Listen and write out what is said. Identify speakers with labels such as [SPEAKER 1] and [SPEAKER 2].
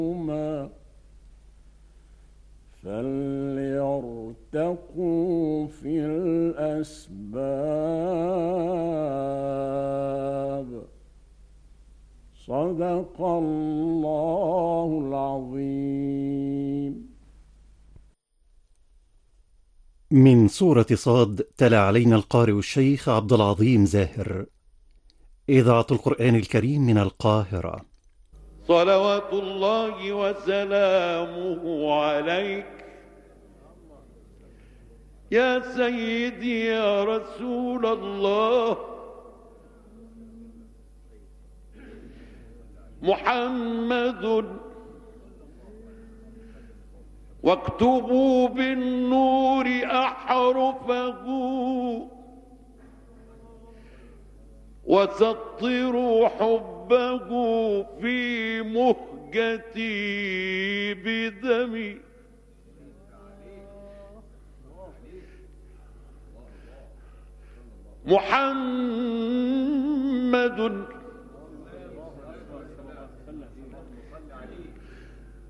[SPEAKER 1] فليرتقوا في الأسباب. صدق الله العظيم.
[SPEAKER 2] من سورة صاد تلا علينا القارئ الشيخ عبد العظيم زاهر. إذاعة القرآن الكريم من القاهرة.
[SPEAKER 3] صلوات الله وسلامه عليك يا سيدي يا رسول الله. محمد واكتبوا بالنور أحرفه وسطروا حبه في مهجتي بدمي. محمد